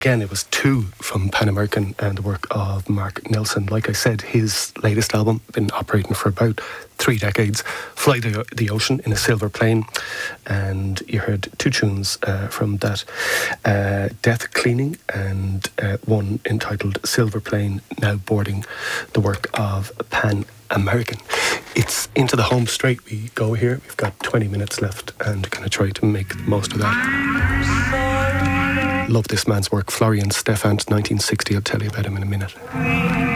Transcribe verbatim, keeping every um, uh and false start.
Again, it was two from Pan American and the work of Mark Nelson. Like I said, his latest album, been operating for about three decades, Fly the, the Ocean in a Silver Plane. And you heard two tunes uh, from that, uh, Death Cleaning and uh, one entitled Silver Plane, Now Boarding, the work of Pan American. It's into the home straight we go here. We've got twenty minutes left and going to try to make the most of that. Love this man's work, Florian Stefan, nineteen sixty. I'll tell you about him in a minute.